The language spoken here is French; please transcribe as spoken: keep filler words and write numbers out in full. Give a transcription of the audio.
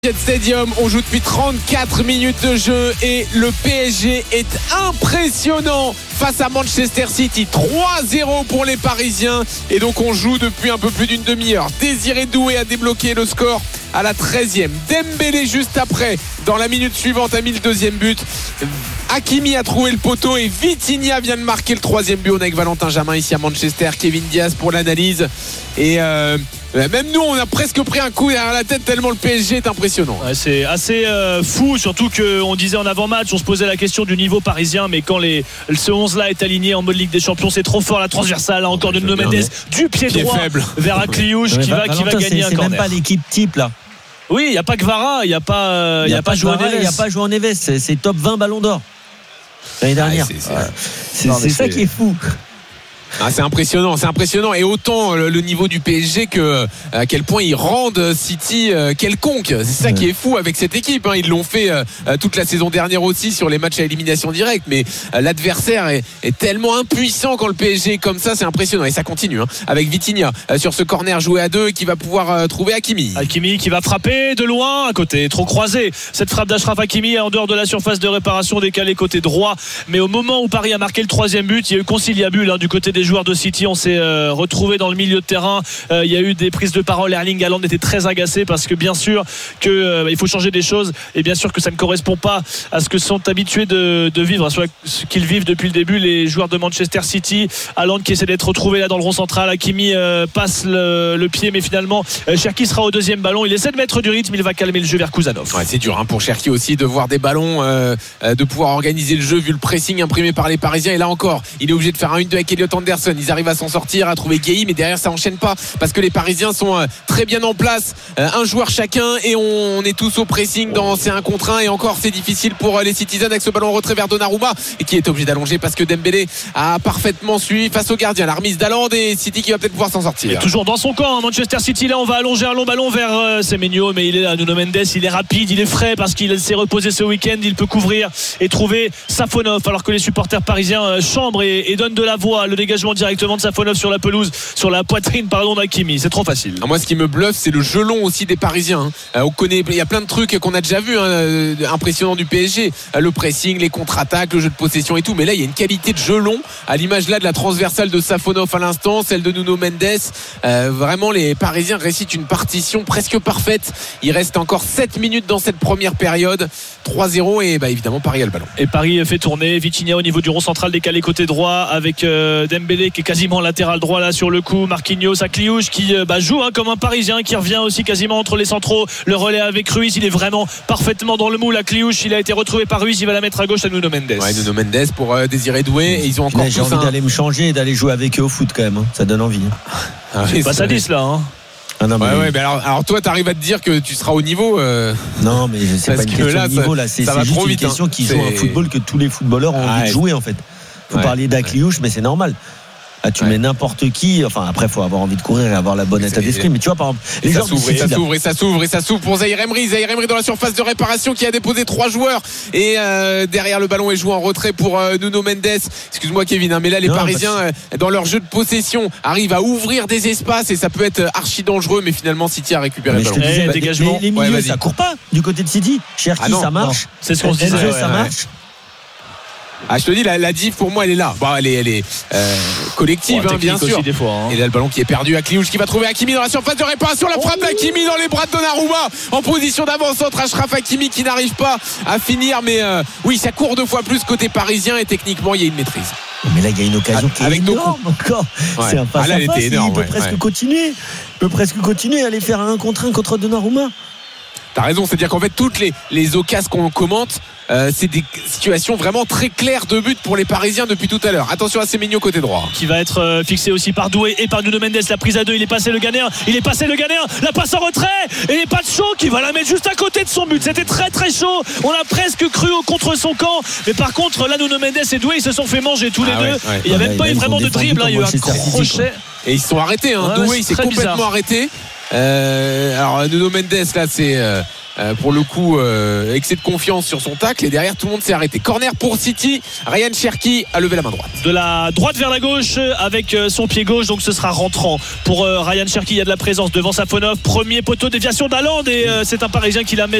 Stadium, on joue depuis trente-quatre minutes de jeu et le P S G est impressionnant face à Manchester City. trois zéro pour les Parisiens et donc on joue depuis un peu plus d'une demi-heure. Désiré Doué a débloqué le score à la treizième. Dembélé juste après, dans la minute suivante, a mis le deuxième but. Hakimi a trouvé le poteau et Vitinha vient de marquer le troisième but. On est avec Valentin Jamin ici à Manchester, Kevin Diaz pour l'analyse et euh, même nous on a presque pris un coup derrière la tête tellement le P S G est impressionnant. Ouais, c'est assez euh, fou, surtout qu'on disait en avant-match, on se posait la question du niveau parisien, mais quand les, ce onze là est aligné en mode Ligue des Champions, c'est trop fort. La transversale encore de Nuno Mendes du pied, pied droit faible vers Akliouche qui, va, qui va gagner c'est, un c'est corner. C'est même pas l'équipe type là. Oui, il n'y a pas que Vara, il n'y a pas, il y a, a pas João Neves. Il n'y a pas João Neves, c'est, c'est top vingt ballons d'or l'année dernière. Ah, c'est, c'est, c'est, non, c'est ça c'est... qui est fou. Ah, c'est impressionnant, c'est impressionnant et autant le, le niveau du P S G que à quel point ils rendent City euh, quelconque. C'est ça ouais. qui est fou avec cette équipe. Hein. Ils l'ont fait euh, toute la saison dernière aussi sur les matchs à élimination directe, mais euh, l'adversaire est, est tellement impuissant quand le P S G est comme ça, c'est impressionnant et ça continue hein, avec Vitinha euh, sur ce corner joué à deux et qui va pouvoir euh, trouver Hakimi. Hakimi qui va frapper de loin à côté, trop croisé. Cette frappe d'Achraf Hakimi en dehors de la surface de réparation, décalée côté droit. Mais au moment où Paris a marqué le troisième but, il y a eu conciliabule hein, du côté des joueurs de City. On s'est euh, retrouvé dans le milieu de terrain. Euh, il y a eu des prises de parole. Erling Haaland était très agacé parce que bien sûr que euh, il faut changer des choses et bien sûr que ça ne correspond pas à ce que sont habitués de, de vivre, soit ce qu'ils vivent depuis le début les joueurs de Manchester City. Haaland qui essaie d'être retrouvé là dans le rond central. Hakimi euh, passe le, le pied, mais finalement euh, Cherki sera au deuxième ballon. Il essaie de mettre du rythme. Il va calmer le jeu vers Kouzanov. Ouais, c'est dur hein, pour Cherki aussi de voir des ballons, euh, de pouvoir organiser le jeu vu le pressing imprimé par les Parisiens. Et là encore, il est obligé de faire un un deux avec Elliot Anderson. Ils arrivent à s'en sortir, à trouver Gueye, mais derrière ça enchaîne pas parce que les Parisiens sont euh, très bien en place, euh, un joueur chacun et on, on est tous au pressing dans ces un contre un et encore c'est difficile pour euh, les Citizens avec ce ballon en retrait vers Donnarumma et qui est obligé d'allonger parce que Dembélé a parfaitement suivi face au gardien. La remise d'Haaland et City qui va peut-être pouvoir s'en sortir. Et toujours dans son camp hein, Manchester City. Là on va allonger un long ballon vers euh, Semenyo, mais il est là, Nuno Mendes, il est rapide, il est frais parce qu'il s'est reposé ce week-end, il peut couvrir et trouver Safonov alors que les supporters parisiens euh, chambrent et, et donnent de la voix. Le dégagement directement de Safonov sur la pelouse, sur la poitrine pardon d'Hakimi, c'est trop facile. Moi ce qui me bluffe c'est le jeu long aussi des Parisiens hein. euh, on connaît, il y a plein de trucs qu'on a déjà vu hein, euh, impressionnants du P S G, euh, le pressing, les contre-attaques, le jeu de possession et tout, mais là il y a une qualité de jeu long à l'image là de la transversale de Safonov à l'instant, celle de Nuno Mendes. Euh, vraiment les Parisiens récitent une partition presque parfaite. Il reste encore sept minutes dans cette première période, trois zéro et bah, évidemment Paris a le ballon et Paris fait tourner Vitinha au niveau du rond central décalé côté droit avec euh, Dembélé qui est quasiment latéral droit là sur le coup. Marquinhos, Akliouche qui euh, bah, joue hein, comme un Parisien, qui revient aussi quasiment entre les centraux. Le relais avec Ruiz, il est vraiment parfaitement dans le moule. Akliouche, il a été retrouvé par Ruiz, il va la mettre à gauche à Nuno Mendes. Ouais, Nuno Mendes pour euh, Désiré Doué et ils ont encore là, j'ai envie un... d'aller me changer et d'aller jouer avec eux au foot quand même hein. Ça donne envie hein. Ah, c'est pas ça dix là hein. Ah non, mais ouais, ouais, mais alors, alors toi t'arrives à te dire que tu seras au niveau euh... non mais c'est pas une question là, de niveau là c'est, c'est juste une vite, question hein. qui joue un football que tous les footballeurs ont ah, envie de jouer en fait. Faut ouais, parler d'Akliouche ouais. mais c'est normal. Ah, tu ouais. mets n'importe qui, enfin après faut avoir envie de courir et avoir la bonne état d'esprit, mais tu vois par exemple les ça s'ouvre, et ça s'ouvre et ça s'ouvre et ça s'ouvre pour Zahir Emery, Zahir Emery dans la surface de réparation qui a déposé trois joueurs et euh, derrière le ballon est joué en retrait pour euh, Nuno Mendes. Excuse-moi Kevin hein, mais là les non, Parisiens bah, euh, dans leur jeu de possession arrivent à ouvrir des espaces et ça peut être archi dangereux, mais finalement City a récupéré mais le ballon. Disais, bah, dégagement. Les, les milieux ouais, ça court pas du côté de City. Cherki ah non, ça marche. Non. C'est ce qu'on se disait. Ouais, ça ouais, marche. Ah, je te dis, la, la diff pour moi elle est là. Bon, elle est, elle est euh, collective, ouais, hein, bien sûr. Des fois, hein. Et là, le ballon qui est perdu. Akliouche qui va trouver Hakimi dans la surface de réparation. La frappe d'Hakimi dans les bras de Donnarumma en position d'avant-centre. Achraf Hakimi qui n'arrive pas à finir, mais euh, oui, ça court deux fois plus côté parisien et techniquement il y a une maîtrise. Mais là, il y a une occasion ah, qui est avec énorme encore. Ouais. C'est un face ah, là, à face. Énorme, il peut ouais, presque ouais. continuer. Il peut presque continuer à aller faire un contre un contre Donnarumma. T'as raison, c'est-à-dire qu'en fait toutes les, les occasions qu'on commente euh, c'est des situations vraiment très claires de but pour les Parisiens depuis tout à l'heure. Attention à Semenyo côté droit qui va être euh, fixé aussi par Doué et par Nuno Mendes. La prise à deux, il est passé le Ghanéen, il est passé le Ghanéen, la passe en retrait et pas de chaud qui va la mettre juste à côté de son but. C'était très très chaud, on a presque cru au contre son camp, mais par contre là Nuno Mendes et Doué ils se sont fait manger tous ah les ouais, deux ouais. Il n'y a ouais, même pas eu vraiment de dribble, il y a eu un crochet et ils se sont arrêtés hein. ouais, Doué il s'est complètement bizarre. arrêté. Euh, alors Nuno Mendes là c'est euh, Euh, pour le coup, euh, excès de confiance sur son tacle et derrière tout le monde s'est arrêté. Corner pour City. Ryan Cherki a levé la main droite. De la droite vers la gauche avec son pied gauche, donc ce sera rentrant pour Ryan Cherki. Il y a de la présence devant Safonov. Premier poteau, déviation d'Haaland et c'est un Parisien qui la met